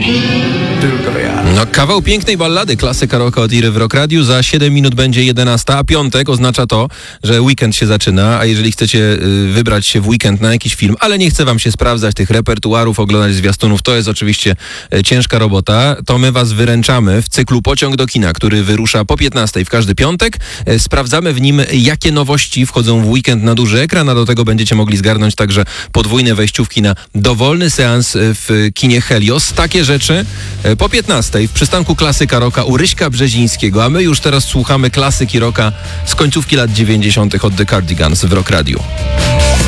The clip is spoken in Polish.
Tylko ja. No, kawał pięknej ballady, klasyka rocka od Iry w Rock Radiu. Za 7 minut będzie 11, a piątek oznacza to, że weekend się zaczyna, a jeżeli chcecie wybrać się w weekend na jakiś film, ale nie chce wam się sprawdzać tych repertuarów, oglądać zwiastunów, to jest oczywiście ciężka robota, to my was wyręczamy w cyklu Pociąg do kina, który wyrusza po 15 w każdy piątek. Sprawdzamy w nim, jakie nowości wchodzą w weekend na duży ekran, a do tego będziecie mogli zgarnąć także podwójne wejściówki na dowolny seans w kinie Helios. Takie rzeczy po 15 w przystanku klasyka rocka u Ryśka Brzezińskiego, a my już teraz słuchamy klasyki rocka z końcówki lat 90. od The Cardigans w Rock Radiu.